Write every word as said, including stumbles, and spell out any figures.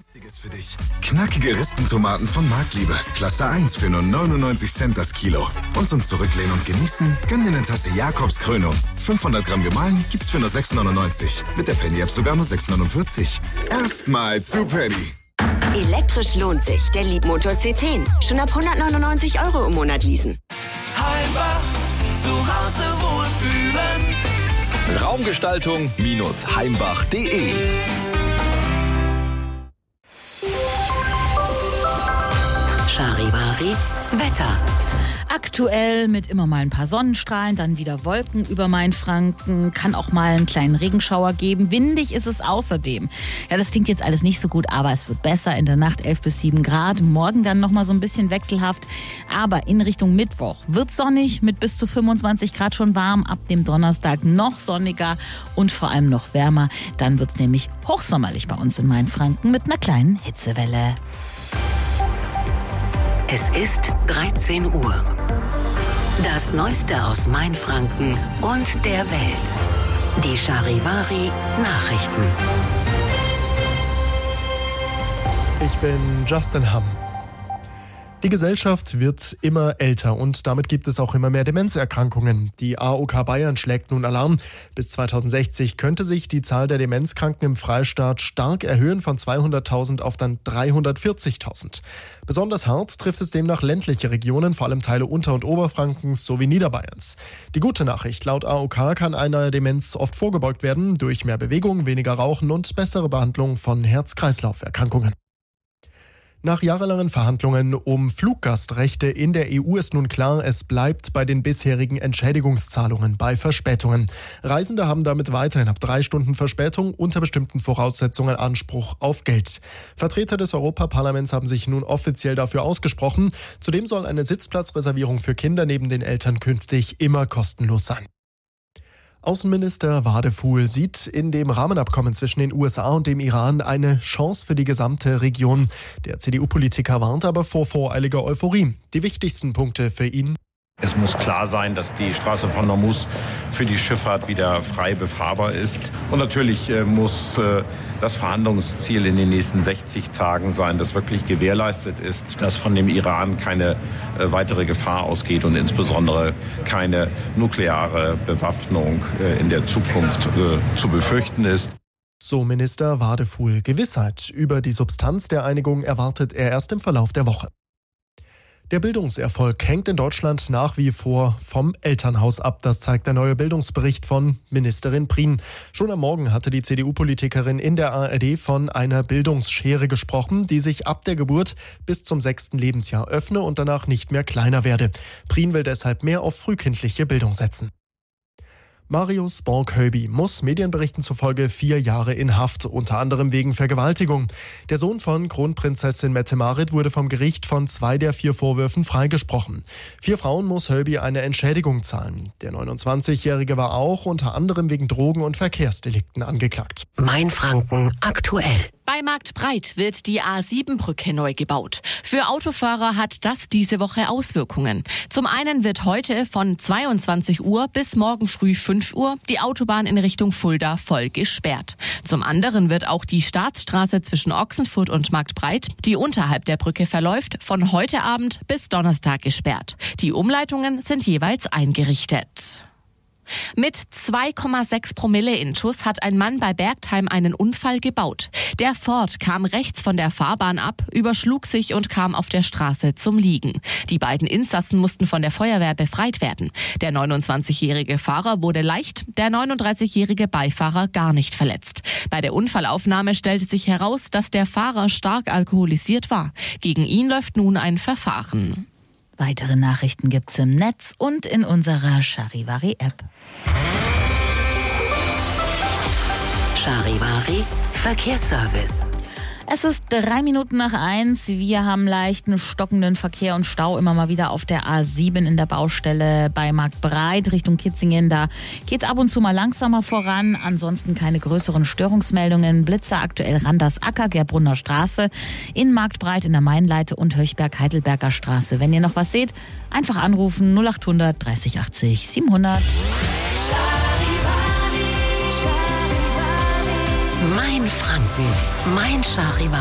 Günstiges für dich. Knackige Ristentomaten von Marktliebe. Klasse eins für nur neunundneunzig Cent das Kilo. Und zum Zurücklehnen und Genießen, gönn dir eine Tasse Jakobs Krönung. fünfhundert Gramm gemahlen gibt's für nur sechs neunundneunzig. Mit der Penny-App sogar nur sechs neunundvierzig. Erstmal zu Penny. Elektrisch lohnt sich. Der Liebmotor C zehn. Schon ab hundertneunundneunzig Euro im Monat leasen. Heimbach, zu Hause wohlfühlen. Raumgestaltung Heimbach punkt de. Charivari Wetter. Aktuell mit immer mal ein paar Sonnenstrahlen, dann wieder Wolken über Mainfranken, kann auch mal einen kleinen Regenschauer geben. Windig ist es außerdem. Ja, das klingt jetzt alles nicht so gut, aber es wird besser. In der Nacht elf bis sieben Grad, morgen dann nochmal so ein bisschen wechselhaft. Aber in Richtung Mittwoch wird sonnig mit bis zu fünfundzwanzig Grad schon warm. Ab dem Donnerstag noch sonniger und vor allem noch wärmer. Dann wird es nämlich hochsommerlich bei uns in Mainfranken mit einer kleinen Hitzewelle. Es ist dreizehn Uhr. Das Neueste aus Mainfranken und der Welt. Die Charivari Nachrichten. Ich bin Justin Hamm. Die Gesellschaft wird immer älter und damit gibt es auch immer mehr Demenzerkrankungen. Die A O K Bayern schlägt nun Alarm. Bis zweitausendsechzig könnte sich die Zahl der Demenzkranken im Freistaat stark erhöhen, von zweihunderttausend auf dann dreihundertvierzigtausend. Besonders hart trifft es demnach ländliche Regionen, vor allem Teile Unter- und Oberfrankens sowie Niederbayerns. Die gute Nachricht: Laut A O K kann einer Demenz oft vorgebeugt werden durch mehr Bewegung, weniger Rauchen und bessere Behandlung von Herz-Kreislauf-Erkrankungen. Nach jahrelangen Verhandlungen um Fluggastrechte in der E U ist nun klar, es bleibt bei den bisherigen Entschädigungszahlungen bei Verspätungen. Reisende haben damit weiterhin ab drei Stunden Verspätung unter bestimmten Voraussetzungen Anspruch auf Geld. Vertreter des Europaparlaments haben sich nun offiziell dafür ausgesprochen. Zudem soll eine Sitzplatzreservierung für Kinder neben den Eltern künftig immer kostenlos sein. Außenminister Wadefuhl sieht in dem Rahmenabkommen zwischen den U S A und dem Iran eine Chance für die gesamte Region. Der C D U-Politiker warnt aber vor voreiliger Euphorie. Die wichtigsten Punkte für ihn: Es muss klar sein, dass die Straße von Hormuz für die Schifffahrt wieder frei befahrbar ist. Und natürlich äh, muss äh, das Verhandlungsziel in den nächsten sechzig Tagen sein, das wirklich gewährleistet ist, dass von dem Iran keine äh, weitere Gefahr ausgeht und insbesondere keine nukleare Bewaffnung äh, in der Zukunft äh, zu befürchten ist. So Minister Wadefuhl. Gewissheit über die Substanz der Einigung erwartet er erst im Verlauf der Woche. Der Bildungserfolg hängt in Deutschland nach wie vor vom Elternhaus ab. Das zeigt der neue Bildungsbericht von Ministerin Prien. Schon am Morgen hatte die C D U-Politikerin in der A R D von einer Bildungsschere gesprochen, die sich ab der Geburt bis zum sechsten Lebensjahr öffne und danach nicht mehr kleiner werde. Prien will deshalb mehr auf frühkindliche Bildung setzen. Marius Borg-Hölby muss Medienberichten zufolge vier Jahre in Haft, unter anderem wegen Vergewaltigung. Der Sohn von Kronprinzessin Mette-Marit wurde vom Gericht von zwei der vier Vorwürfen freigesprochen. Vier Frauen muss Hölby eine Entschädigung zahlen. Der neunundzwanzigjährige war auch unter anderem wegen Drogen- und Verkehrsdelikten angeklagt. Mainfranken aktuell. Bei Marktbreit wird die A sieben Brücke neu gebaut. Für Autofahrer hat das diese Woche Auswirkungen. Zum einen wird heute von zweiundzwanzig Uhr bis morgen früh fünf Uhr die Autobahn in Richtung Fulda voll gesperrt. Zum anderen wird auch die Staatsstraße zwischen Ochsenfurt und Marktbreit, die unterhalb der Brücke verläuft, von heute Abend bis Donnerstag gesperrt. Die Umleitungen sind jeweils eingerichtet. Mit zwei Komma sechs Promille Intus hat ein Mann bei Bergtheim einen Unfall gebaut. Der Ford kam rechts von der Fahrbahn ab, überschlug sich und kam auf der Straße zum Liegen. Die beiden Insassen mussten von der Feuerwehr befreit werden. Der neunundzwanzigjährige Fahrer wurde leicht, der neununddreißigjährige Beifahrer gar nicht verletzt. Bei der Unfallaufnahme stellte sich heraus, dass der Fahrer stark alkoholisiert war. Gegen ihn läuft nun ein Verfahren. Weitere Nachrichten gibt's im Netz und in unserer Charivari-App. Charivari Verkehrsservice. Es ist drei Minuten nach eins. Wir haben leichten, stockenden Verkehr und Stau immer mal wieder auf der A sieben in der Baustelle bei Marktbreit Richtung Kitzingen. Da geht's ab und zu mal langsamer voran. Ansonsten keine größeren Störungsmeldungen. Blitzer aktuell Randersacker, Gerbrunner Straße, in Marktbreit in der Mainleite und Höchberg-Heidelberger Straße. Wenn ihr noch was seht, einfach anrufen null achthundert dreißig achtzig siebenhundert. Mainfranken, mein Charivari.